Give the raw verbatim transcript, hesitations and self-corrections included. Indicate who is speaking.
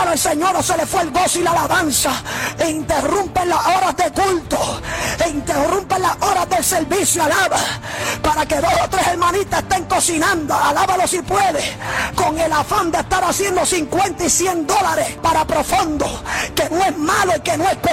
Speaker 1: alabado al Señor o se le fue el gozo y la alabanza, e interrumpen las horas de culto, e interrumpen las horas del servicio, alaba, para que dos o tres hermanitas estén cocinando, alábalo si puede, con el afán de estar haciendo cincuenta y cien dólares para profundo, que no es malo y que no es pecado.